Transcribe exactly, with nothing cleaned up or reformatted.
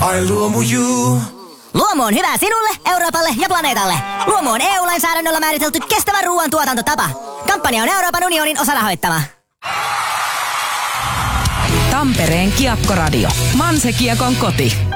Ai Luomu you. Luomu on hyvä sinulle, Euroopalle ja planeetalle. Luomu on E U-lainsäädännöllä määritelty kestävä ruoantuotantotapa. Kampanja on Euroopan unionin osarahoittama. Tampereen Kiekkoradio. Manse Kiekon koti.